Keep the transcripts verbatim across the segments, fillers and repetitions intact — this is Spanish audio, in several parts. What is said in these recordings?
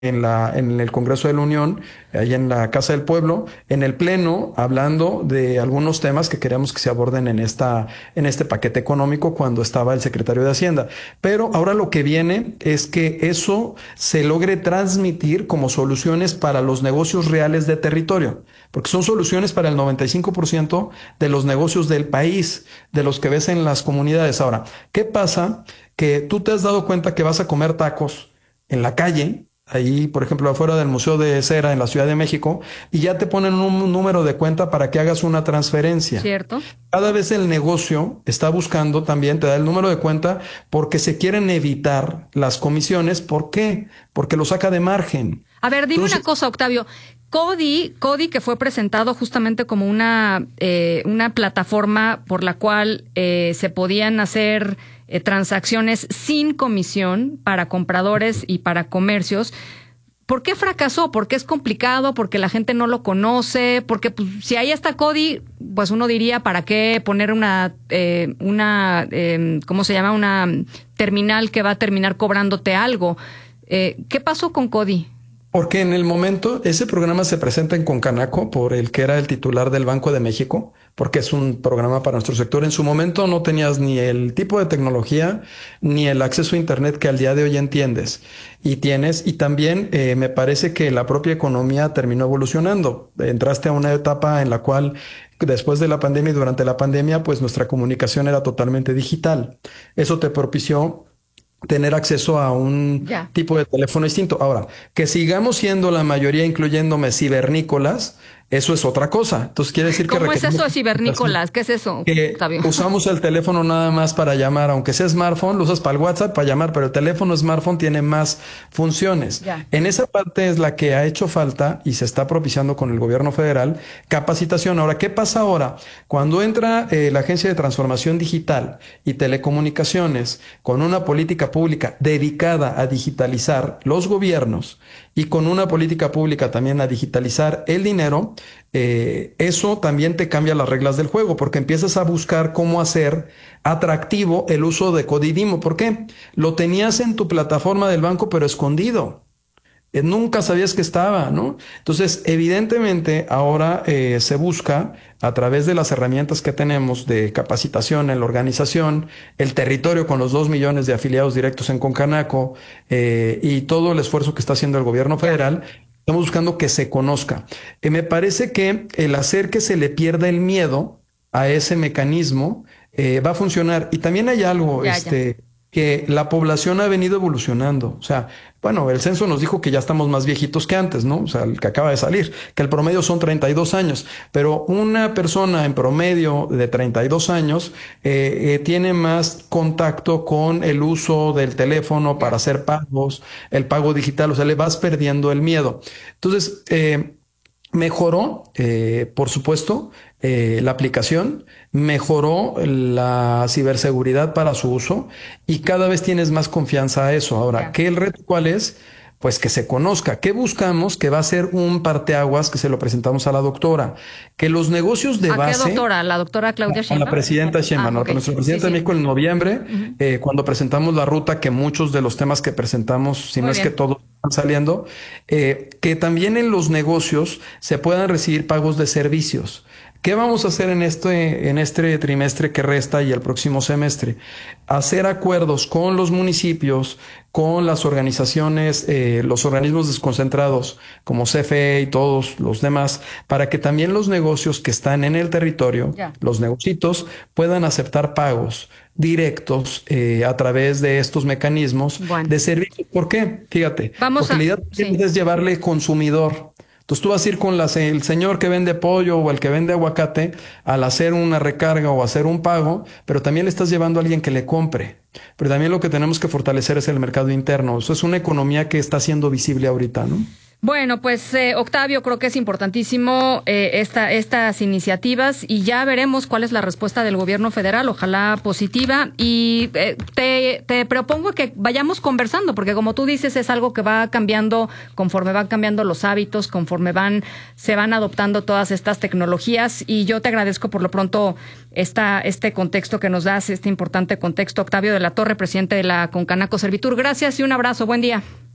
en la, en el Congreso de la Unión, ahí en la Casa del Pueblo, en el Pleno, hablando de algunos temas que queremos que se aborden en esta, en este paquete económico cuando estaba el secretario de Hacienda. Pero ahora lo que viene es que eso se logre transmitir como soluciones para los negocios reales de territorio, porque son soluciones para el noventa y cinco por ciento de los negocios del país, de los que ves en las comunidades. Ahora, ¿qué pasa? Que tú te has dado cuenta que vas a comer tacos en la calle, ahí, por ejemplo, afuera del Museo de Cera en la Ciudad de México, y ya te ponen un número de cuenta para que hagas una transferencia. Cierto. Cada vez el negocio está buscando también, te da el número de cuenta porque se quieren evitar las comisiones. ¿Por qué? Porque lo saca de margen. A ver, dime Entonces, una cosa, Octavio. Cody, Cody, que fue presentado justamente como una, eh, una plataforma por la cual eh, se podían hacer eh, transacciones sin comisión para compradores y para comercios. ¿Por qué fracasó? ¿Porque es complicado? ¿Porque la gente no lo conoce? Porque pues, si ahí está Cody, pues uno diría, ¿para qué poner una, eh, una eh, ¿cómo se llama? Una terminal que va a terminar cobrándote algo. Eh, ¿Qué pasó con Cody? Porque en el momento, ese programa se presenta en Concanaco por el que era el titular del Banco de México, porque es un programa para nuestro sector. En su momento no tenías ni el tipo de tecnología ni el acceso a Internet que al día de hoy entiendes y tienes. Y también eh, me parece que la propia economía terminó evolucionando. Entraste a una etapa en la cual después de la pandemia y durante la pandemia, pues nuestra comunicación era totalmente digital. Eso te propició tener acceso a un Ya. tipo de teléfono distinto. Ahora, que sigamos siendo la mayoría, incluyéndome, cibernícolas, eso es otra cosa. Entonces quiere decir que ¿Cómo es requerimos eso de cibernícolas? ¿Qué es eso, que Octavio? usamos el teléfono nada más para llamar, aunque sea smartphone, lo usas para el WhatsApp, para llamar, pero el teléfono smartphone tiene más funciones. Ya. En esa parte es la que ha hecho falta y se está propiciando con el gobierno federal capacitación. Ahora, ¿qué pasa ahora? Cuando entra eh, la Agencia de Transformación Digital y Telecomunicaciones con una política pública dedicada a digitalizar los gobiernos y con una política pública también a digitalizar el dinero, eh, eso también te cambia las reglas del juego, porque empiezas a buscar cómo hacer atractivo el uso de Codidimo. ¿Por qué? Lo tenías en tu plataforma del banco, pero escondido. Eh, nunca sabías que estaba, ¿no? Entonces, evidentemente, ahora eh, se busca a través de las herramientas que tenemos de capacitación en la organización, el territorio con los dos millones de afiliados directos en Concanaco eh, y todo el esfuerzo que está haciendo el gobierno federal. Estamos buscando que se conozca. Eh, me parece que el hacer que se le pierda el miedo a ese mecanismo eh, va a funcionar. Y también hay algo, Ya, ya. este, que la población ha venido evolucionando. O sea, bueno, el censo nos dijo que ya estamos más viejitos que antes, ¿no? O sea, el que acaba de salir, que el promedio son treinta y dos años, pero una persona en promedio de treinta y dos años eh, eh, tiene más contacto con el uso del teléfono para hacer pagos, el pago digital, o sea, le vas perdiendo el miedo. Entonces, eh, mejoró, eh, por supuesto, eh, la aplicación, mejoró la ciberseguridad para su uso y cada vez tienes más confianza a eso. Ahora, Ya. ¿qué el reto cuál es? Pues que se conozca. ¿Qué buscamos? Que va a ser un parteaguas que se lo presentamos a la doctora. Que los negocios de ¿A qué base... doctora? ¿La doctora Claudia A Sheinbaum? la presidenta Sheinbaum, Ah, ¿no? ok. Nuestro Sí, presidente de sí. México en noviembre, Ujú. eh, cuando presentamos la ruta, que muchos de los temas que presentamos, si Muy no es que bien. todos están saliendo, eh, que también en los negocios se puedan recibir pagos de servicios. ¿Qué vamos a hacer en este, en este trimestre que resta y el próximo semestre? Hacer acuerdos con los municipios, con las organizaciones, eh, los organismos desconcentrados como C F E y todos los demás, para que también los negocios que están en el territorio, Ya. los negocios, puedan aceptar pagos directos eh, a través de estos mecanismos Bueno. de servicio. ¿Por qué? Fíjate, Vamos porque a- la idea sí. es llevarle consumidor. Entonces tú vas a ir con las- el señor que vende pollo o el que vende aguacate al hacer una recarga o hacer un pago, pero también le estás llevando a alguien que le compre. Pero también lo que tenemos que fortalecer es el mercado interno. Eso es una economía que está siendo visible ahorita, ¿no? Bueno, pues eh, Octavio, creo que es importantísimo eh, esta, estas iniciativas y ya veremos cuál es la respuesta del gobierno federal, ojalá positiva. Y eh, te, te propongo que vayamos conversando, porque como tú dices, es algo que va cambiando conforme van cambiando los hábitos, conforme van se van adoptando todas estas tecnologías. Y yo te agradezco por lo pronto esta, este contexto que nos das, este importante contexto. Octavio de la Torre, presidente de la Concanaco Servitur. Gracias y un abrazo. Buen día.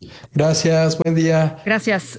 Gracias, buen día. Gracias.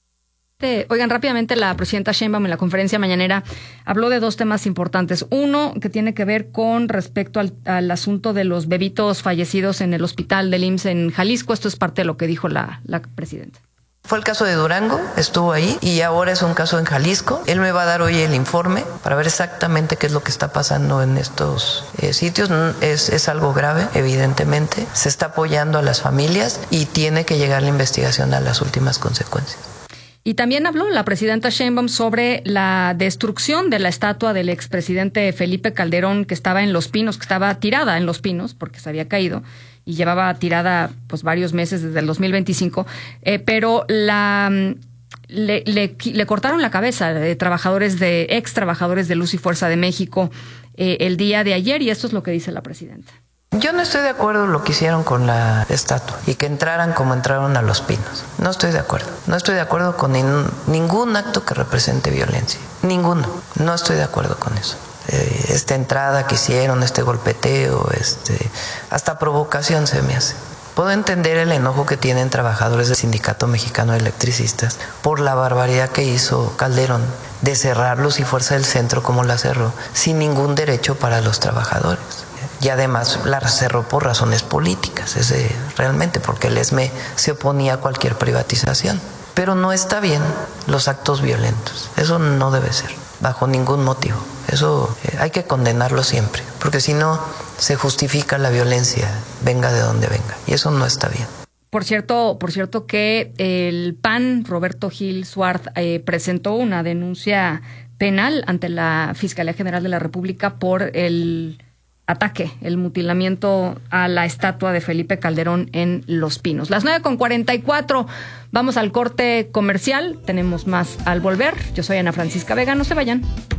Oigan, rápidamente, la presidenta Sheinbaum en la conferencia mañanera habló de dos temas importantes. Uno, que tiene que ver con respecto al, al asunto de los bebitos fallecidos en el hospital del I M S S en Jalisco. Esto es parte de lo que dijo la, la presidenta. Fue el caso de Durango, estuvo ahí, y ahora es un caso en Jalisco. Él me va a dar hoy el informe para ver exactamente qué es lo que está pasando en estos eh, sitios. Es, es algo grave, evidentemente. Se está apoyando a las familias y tiene que llegar la investigación a las últimas consecuencias. Y también habló la presidenta Sheinbaum sobre la destrucción de la estatua del expresidente Felipe Calderón, que estaba en Los Pinos, que estaba tirada en Los Pinos porque se había caído y llevaba tirada pues varios meses desde el dos mil veinticinco, eh, pero la le, le, le cortaron la cabeza de trabajadores de ex trabajadores de Luz y Fuerza de México eh, el día de ayer, y esto es lo que dice la presidenta. Yo no estoy de acuerdo en lo que hicieron con la estatua y que entraran como entraron a Los Pinos. No estoy de acuerdo. No estoy de acuerdo con nin, ningún acto que represente violencia. Ninguno. No estoy de acuerdo con eso. Eh, esta entrada que hicieron, este golpeteo, este, hasta provocación se me hace. Puedo entender el enojo que tienen trabajadores del Sindicato Mexicano de Electricistas por la barbaridad que hizo Calderón de cerrar Luz y Fuerza del Centro como la cerró, sin ningún derecho para los trabajadores. Y además la cerró por razones políticas, ese, realmente, porque el ESME se oponía a cualquier privatización. Pero no está bien los actos violentos, eso no debe ser, bajo ningún motivo. Eso eh, hay que condenarlo siempre, porque si no se justifica la violencia, venga de donde venga, y eso no está bien. Por cierto, por cierto que el P A N, Roberto Gil Suárez, eh, presentó una denuncia penal ante la Fiscalía General de la República por el ataque, el mutilamiento a la estatua de Felipe Calderón en Los Pinos. Las nueve con cuarenta y cuatro, vamos al corte comercial, tenemos más al volver. Yo soy Ana Francisca Vega, no se vayan.